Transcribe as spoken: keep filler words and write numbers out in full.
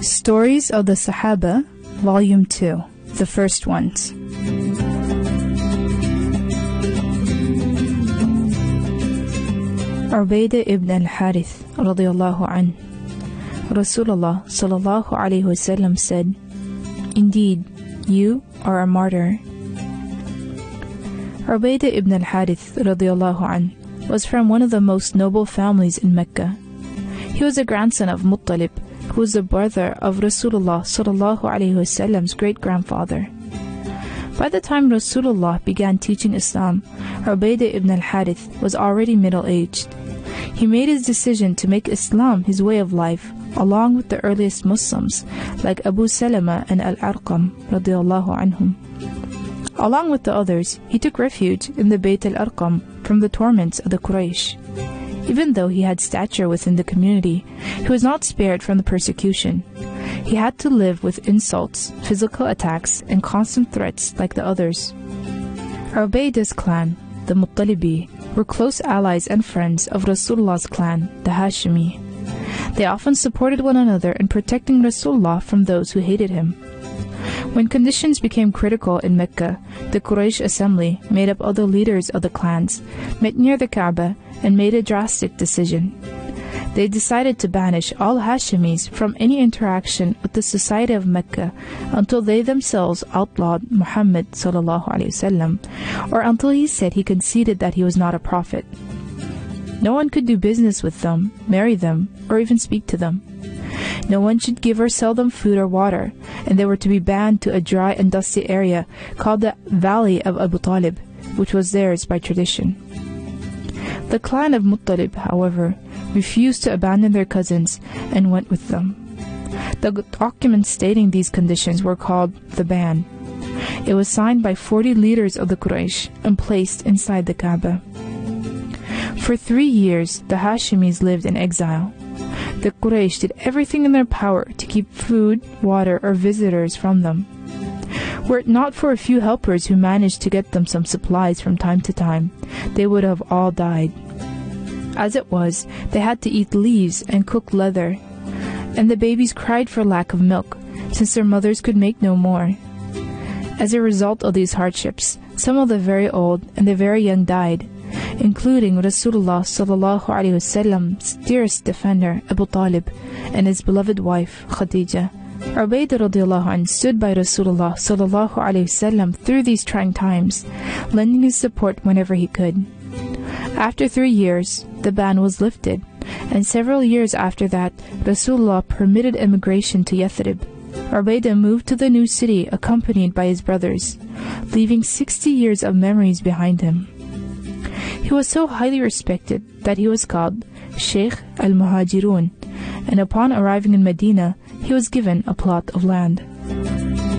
Stories of the Sahaba, Volume two, the first ones. Ubaidah ibn al-Harith radiyallahu anh. Rasulullah sallallahu alayhi wasallam said, "Indeed, you are a martyr." Ubaidah ibn al-Harith radiyallahu anh was from one of the most noble families in Mecca. He was a grandson of Muttalib, who was the brother of Rasulullah sallallahu alayhi wasallam's great-grandfather. By the time Rasulullah began teaching Islam, Ubaidah ibn al-Harith was already middle-aged. He made his decision to make Islam his way of life, along with the earliest Muslims, like Abu Salama and Al-Arqam radiyallahu anhum. Along with the others, he took refuge in the Bayt al-Arqam from the torments of the Quraysh. Even though he had stature within the community, he was not spared from the persecution. He had to live with insults, physical attacks, and constant threats like the others. Ubaidah's clan, the Muttalibi, were close allies and friends of Rasulullah's clan, the Hashimi. They often supported one another in protecting Rasulullah from those who hated him. When conditions became critical in Mecca, the Quraysh assembly, made up of the leaders of the clans, met near the Kaaba and made a drastic decision. They decided to banish all Hashimis from any interaction with the society of Mecca until they themselves outlawed Muhammad sallallahu alaihi wasallam, or until he said he conceded that he was not a prophet. No one could do business with them, marry them, or even speak to them. No one should give or sell them food or water, and they were to be banned to a dry and dusty area called the Valley of Abu Talib, which was theirs by tradition. The clan of Muttalib, however, refused to abandon their cousins and went with them. The documents stating these conditions were called the Ban. It was signed by forty leaders of the Quraysh and placed inside the Kaaba. For three years, the Hashimis lived in exile. The Quraysh did everything in their power to keep food, water, or visitors from them. Were it not for a few helpers who managed to get them some supplies from time to time, they would have all died. As it was, they had to eat leaves and cook leather, and the babies cried for lack of milk, since their mothers could make no more. As a result of these hardships, some of the very old and the very young died, including Rasulullah sallallahu alaihi wasallam's dearest defender, Abu Talib, and his beloved wife, Khadija. Ubaidah radiyallahu anh stood by Rasulullah sallallahu alaihi wasallam through these trying times, lending his support whenever he could. After three years, the ban was lifted, and several years after that, Rasulullah permitted immigration to Yathrib. Ubaidah moved to the new city accompanied by his brothers, leaving sixty years of memories behind him. He was so highly respected that he was called Sheikh al-Muhajirun, and upon arriving in Medina, he was given a plot of land.